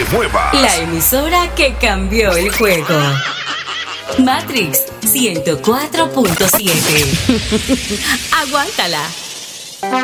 te muevas. La emisora que cambió el juego. Matrix 104.7. Aguántala.